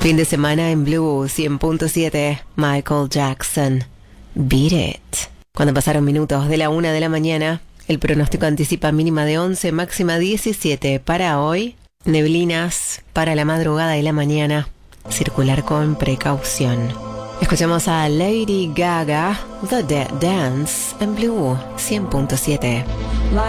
Fin de semana en Blue 100.7, Michael Jackson, Beat It. Cuando pasaron minutos de la 1 de la mañana, el pronóstico anticipa mínima de 11, máxima 17 para hoy, neblinas para la madrugada y la mañana, circular con precaución. Escuchamos a Lady Gaga, The Dead Dance, en Blue 100.7.